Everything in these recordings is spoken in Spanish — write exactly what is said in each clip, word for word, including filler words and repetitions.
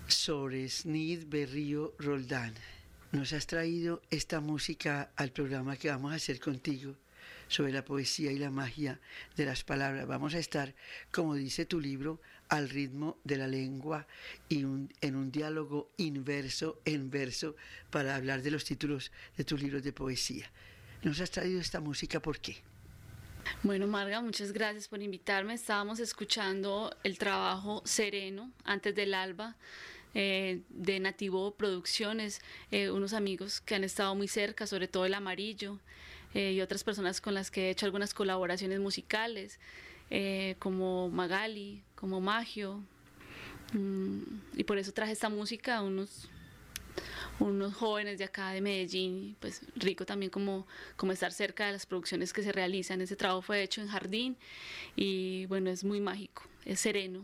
sobre Snid Berrío Roldán. Nos has traído esta música al programa que vamos a hacer contigo sobre la poesía y la magia de las palabras. Vamos a estar, como dice tu libro, al ritmo de la lengua y un, en un diálogo inverso en verso para hablar de los títulos de tus libros de poesía. Nos has traído esta música, ¿por qué? Bueno, Marga, muchas gracias por invitarme. Estábamos escuchando el trabajo Sereno, Antes del Alba, eh, de Nativo Producciones, eh, unos amigos que han estado muy cerca, sobre todo El Amarillo, eh, y otras personas con las que he hecho algunas colaboraciones musicales, eh, como Magali, como Magio, mm, y por eso traje esta música a unos... unos jóvenes de acá de Medellín, pues rico también como, como estar cerca de las producciones que se realizan. Ese trabajo fue hecho en Jardín y bueno, es muy mágico, es sereno.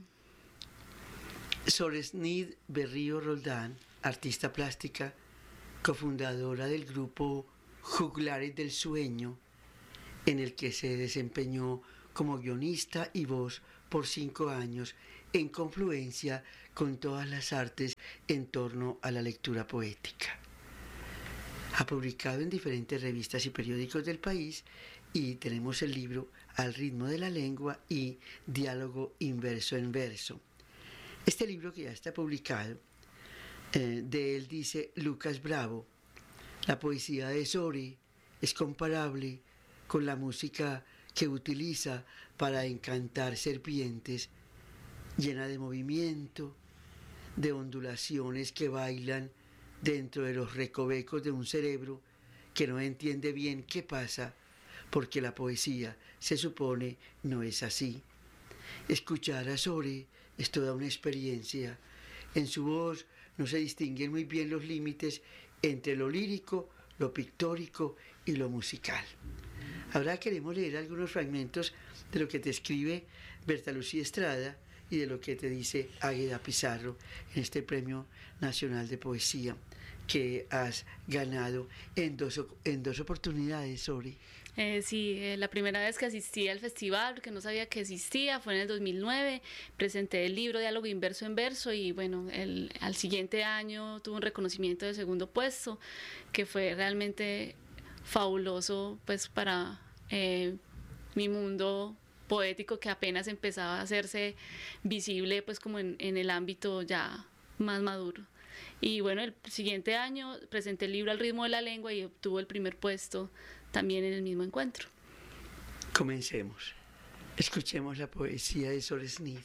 Sobre Snid Berrío Roldán, artista plástica, cofundadora del grupo Juglares del Sueño, en el que se desempeñó como guionista y voz por cinco años, en confluencia con todas las artes en torno a la lectura poética. Ha publicado en diferentes revistas y periódicos del país y tenemos el libro Al ritmo de la lengua y Diálogo inverso en verso. Este libro, que ya está publicado, eh, de él dice Lucas Bravo: la poesía de Sori es comparable con la música que utiliza para encantar serpientes, llena de movimiento, de ondulaciones que bailan dentro de los recovecos de un cerebro que no entiende bien qué pasa, porque la poesía, se supone, no es así. Escuchar a Sori es toda una experiencia. En su voz no se distinguen muy bien los límites entre lo lírico, lo pictórico y lo musical. Ahora queremos leer algunos fragmentos de lo que te escribe Berta Lucía Estrada y de lo que te dice Águeda Pizarro en este Premio Nacional de Poesía que has ganado en dos, en dos oportunidades, Sori. Eh, sí, eh, la primera vez que asistí al festival, porque no sabía que existía, fue en el dos mil nueve. Presenté el libro Diálogo inverso en verso y bueno, el, al siguiente año tuve un reconocimiento de segundo puesto, que fue realmente fabuloso pues para eh, mi mundo poético, que apenas empezaba a hacerse visible pues como en, en el ámbito ya más maduro. Y bueno, el siguiente año presenté el libro Al ritmo de la lengua y obtuvo el primer puesto también en el mismo encuentro. Comencemos. Escuchemos la poesía de Sor Snid.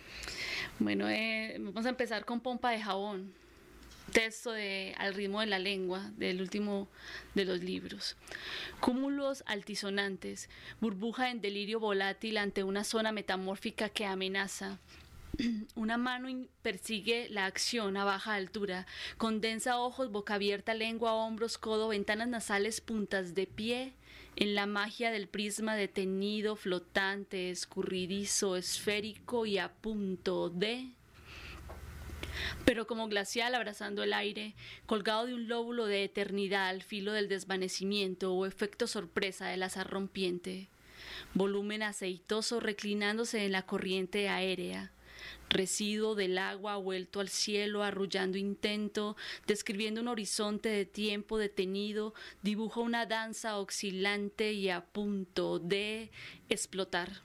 Bueno, eh, vamos a empezar con Pompa de Jabón, texto de Al ritmo de la lengua, del último de los libros. Cúmulos altisonantes, burbuja en delirio volátil ante una zona metamórfica que amenaza. Una mano persigue la acción a baja altura, condensa ojos, boca abierta, lengua, hombros, codo, ventanas nasales, puntas de pie, en la magia del prisma detenido, flotante, escurridizo, esférico y a punto de... pero como glacial abrazando el aire, colgado de un lóbulo de eternidad al filo del desvanecimiento o efecto sorpresa del azar rompiente. Volumen aceitoso reclinándose en la corriente aérea. Residuo del agua vuelto al cielo, arrullando intento, describiendo un horizonte de tiempo detenido, dibuja una danza oscilante y a punto de explotar.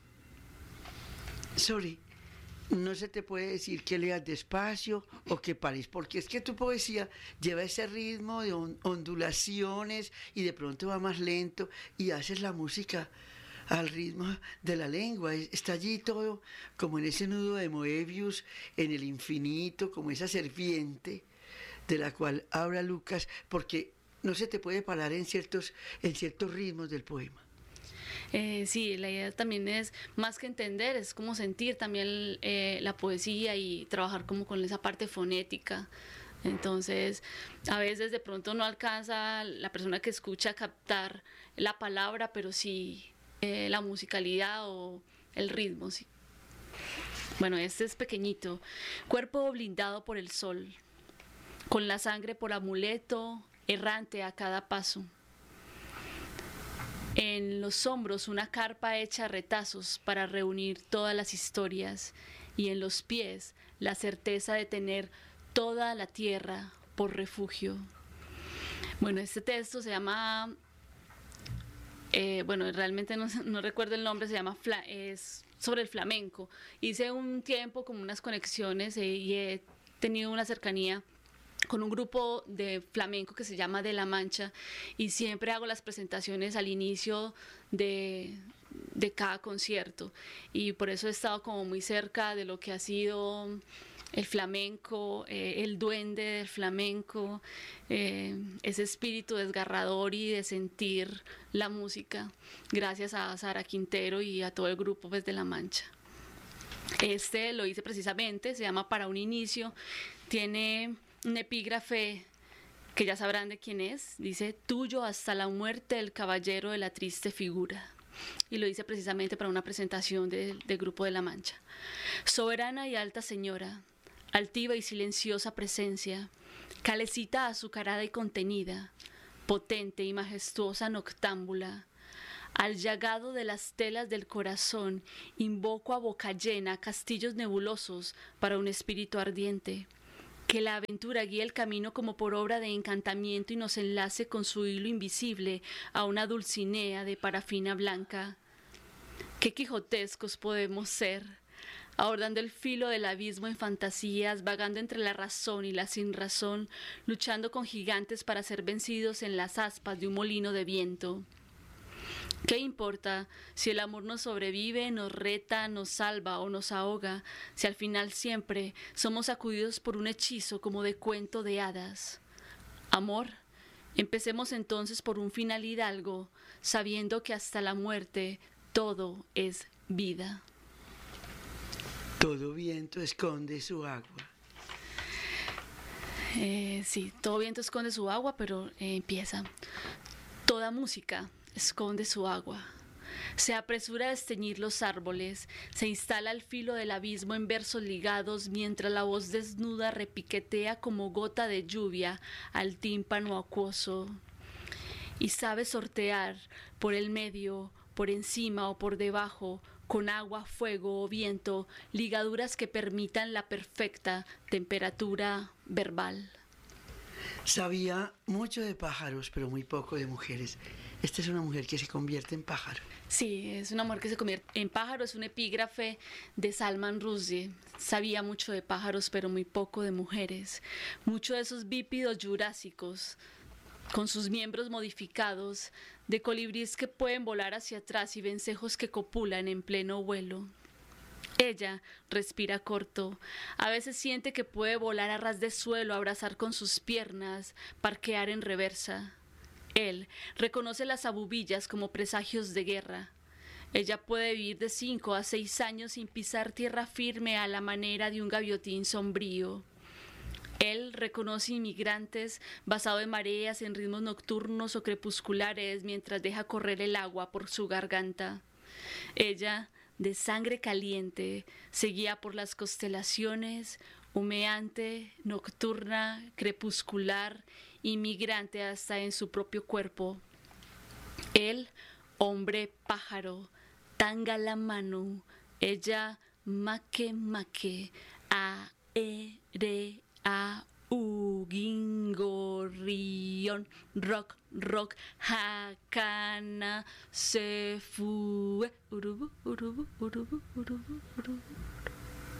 Sorry, no se te puede decir que leas despacio o que pares, porque es que tu poesía lleva ese ritmo de ondulaciones y de pronto va más lento y haces la música al ritmo de la lengua. Está allí todo como en ese nudo de Moebius, en el infinito, como esa serpiente de la cual habla Lucas, porque no se te puede parar en ciertos, en ciertos ritmos del poema. Eh, sí, la idea también es más que entender, es como sentir también eh, la poesía y trabajar como con esa parte fonética. Entonces, a veces de pronto no alcanza la persona que escucha a captar la palabra, pero sí eh, la musicalidad o el ritmo, sí. Bueno, este es pequeñito. Cuerpo blindado por el sol, con la sangre por amuleto, errante a cada paso. En los hombros una carpa hecha a retazos para reunir todas las historias, y en los pies la certeza de tener toda la tierra por refugio. Bueno, este texto se llama, eh, bueno, realmente no, no recuerdo el nombre, se llama, fla, es sobre el flamenco. Hice un tiempo como unas conexiones eh, y he tenido una cercanía con un grupo de flamenco que se llama De la Mancha, y siempre hago las presentaciones al inicio de, de cada concierto, y por eso he estado como muy cerca de lo que ha sido el flamenco, eh, el duende del flamenco, eh, ese espíritu desgarrador y de sentir la música, gracias a Sara Quintero y a todo el grupo pues, de La Mancha. Este lo hice precisamente, se llama Para un inicio, tiene un epígrafe que ya sabrán de quién es, dice: tuyo hasta la muerte el caballero de la triste figura. Y lo hice precisamente para una presentación de, del grupo de La Mancha. Soberana y alta señora, altiva y silenciosa presencia, calecita azucarada y contenida, potente y majestuosa noctámbula, al llagado de las telas del corazón invoco a boca llena castillos nebulosos para un espíritu ardiente. Que la aventura guíe el camino como por obra de encantamiento y nos enlace con su hilo invisible a una dulcinea de parafina blanca. Qué quijotescos podemos ser, abordando el filo del abismo en fantasías, vagando entre la razón y la sinrazón, luchando con gigantes para ser vencidos en las aspas de un molino de viento. ¿Qué importa si el amor nos sobrevive, nos reta, nos salva o nos ahoga, si al final siempre somos sacudidos por un hechizo como de cuento de hadas? Amor, empecemos entonces por un final hidalgo, sabiendo que hasta la muerte todo es vida. Todo viento esconde su agua. Eh, sí, todo viento esconde su agua, pero eh, empieza. Toda música esconde su agua. Se apresura a desteñir los árboles, se instala al filo del abismo en versos ligados, mientras la voz desnuda repiquetea como gota de lluvia al tímpano acuoso. Y sabe sortear por el medio, por encima o por debajo, con agua, fuego o viento, ligaduras que permitan la perfecta temperatura verbal. Sabía mucho de pájaros, pero muy poco de mujeres. Esta es una mujer que se convierte en pájaro. Sí, es una mujer que se convierte en pájaro, es un epígrafe de Salman Rushdie. Sabía mucho de pájaros, pero muy poco de mujeres. Mucho de esos bípedos jurásicos, con sus miembros modificados, de colibríes que pueden volar hacia atrás y vencejos que copulan en pleno vuelo. Ella respira corto, a veces siente que puede volar a ras de suelo, abrazar con sus piernas, parquear en reversa. Él reconoce las abubillas como presagios de guerra. Ella puede vivir de cinco a seis años sin pisar tierra firme a la manera de un gaviotín sombrío. Él reconoce inmigrantes basado en mareas, en ritmos nocturnos o crepusculares mientras deja correr el agua por su garganta. Ella, de sangre caliente, se guía por las constelaciones, humeante, nocturna, crepuscular, inmigrante hasta en su propio cuerpo. Él, hombre pájaro, tanga la mano, ella, maque maque, a ere a ugingorrión, rock rock, hakana, se fue, urubu, urubu, urubu, urubu, urubu.